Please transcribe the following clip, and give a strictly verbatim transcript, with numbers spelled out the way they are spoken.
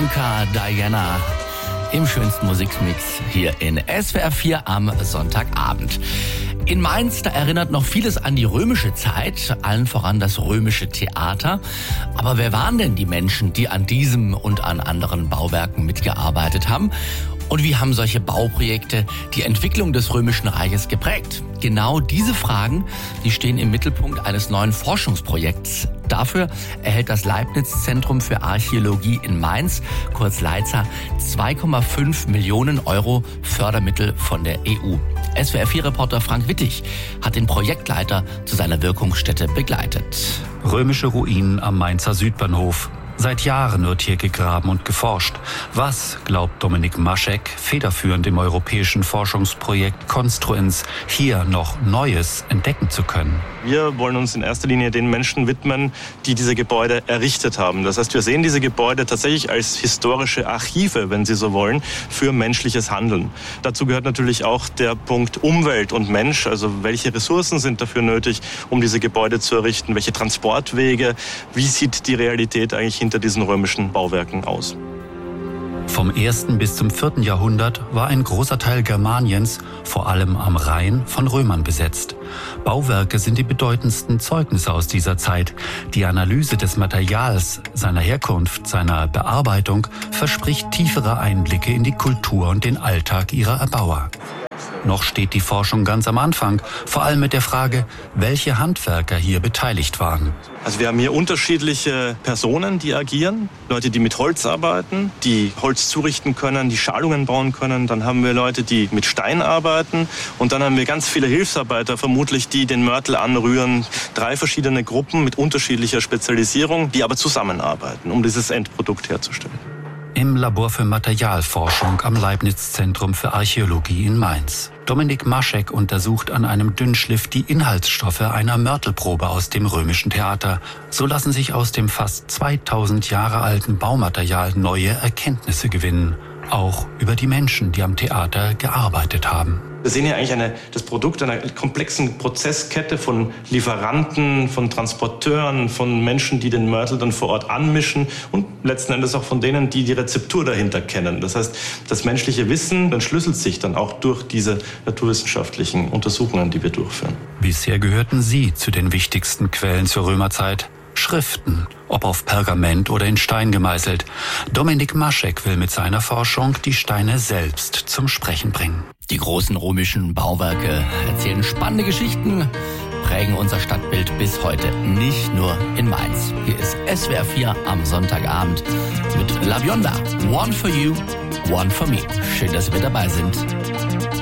Luca Diana im schönsten Musikmix hier in S W R vier am Sonntagabend. In Mainz, da erinnert noch vieles an die römische Zeit, allen voran das römische Theater. Aber wer waren denn die Menschen, die an diesem und an anderen Bauwerken mitgearbeitet haben? Und wie haben solche Bauprojekte die Entwicklung des Römischen Reiches geprägt? Genau diese Fragen, die stehen im Mittelpunkt eines neuen Forschungsprojekts. Dafür erhält das Leibniz-Zentrum für Archäologie in Mainz, kurz Leiza, zwei Komma fünf Millionen Euro Fördermittel von der E U. S W R vier Reporter Frank Wittig hat den Projektleiter zu seiner Wirkungsstätte begleitet. Römische Ruinen am Mainzer Südbahnhof. Seit Jahren wird hier gegraben und geforscht. Was, glaubt Dominik Maschek, federführend im europäischen Forschungsprojekt Construens, hier noch Neues entdecken zu können? Wir wollen uns in erster Linie den Menschen widmen, die diese Gebäude errichtet haben. Das heißt, wir sehen diese Gebäude tatsächlich als historische Archive, wenn Sie so wollen, für menschliches Handeln. Dazu gehört natürlich auch der Punkt Umwelt und Mensch. Also welche Ressourcen sind dafür nötig, um diese Gebäude zu errichten? Welche Transportwege? Wie sieht die Realität eigentlich hinter diesen römischen Bauwerken aus? Vom ersten bis zum vierten Jahrhundert war ein großer Teil Germaniens, vor allem am Rhein, von Römern besetzt. Bauwerke sind die bedeutendsten Zeugnisse aus dieser Zeit. Die Analyse des Materials, seiner Herkunft, seiner Bearbeitung verspricht tiefere Einblicke in die Kultur und den Alltag ihrer Erbauer. Noch steht die Forschung ganz am Anfang, vor allem mit der Frage, welche Handwerker hier beteiligt waren. Also wir haben hier unterschiedliche Personen, die agieren. Leute, die mit Holz arbeiten, die Holz zurichten können, die Schalungen bauen können. Dann haben wir Leute, die mit Stein arbeiten. Und dann haben wir ganz viele Hilfsarbeiter, vermutlich, die den Mörtel anrühren. Drei verschiedene Gruppen mit unterschiedlicher Spezialisierung, die aber zusammenarbeiten, um dieses Endprodukt herzustellen. Im Labor für Materialforschung am Leibniz-Zentrum für Archäologie in Mainz. Dominik Maschek untersucht an einem Dünnschliff die Inhaltsstoffe einer Mörtelprobe aus dem römischen Theater. So lassen sich aus dem fast zweitausend Jahre alten Baumaterial neue Erkenntnisse gewinnen. Auch über die Menschen, die am Theater gearbeitet haben. Wir sehen hier eigentlich eine, das Produkt einer komplexen Prozesskette von Lieferanten, von Transporteuren, von Menschen, die den Mörtel dann vor Ort anmischen und letzten Endes auch von denen, die die Rezeptur dahinter kennen. Das heißt, das menschliche Wissen entschlüsselt sich dann auch durch diese naturwissenschaftlichen Untersuchungen, die wir durchführen. Bisher gehörten sie zu den wichtigsten Quellen zur Römerzeit. Schriften, ob auf Pergament oder in Stein gemeißelt. Dominik Maschek will mit seiner Forschung die Steine selbst zum Sprechen bringen. Die großen römischen Bauwerke erzählen spannende Geschichten, prägen unser Stadtbild bis heute, nicht nur in Mainz. Hier ist S W R vier am Sonntagabend mit La Bionda. One for you, one for me. Schön, dass Sie mit dabei sind.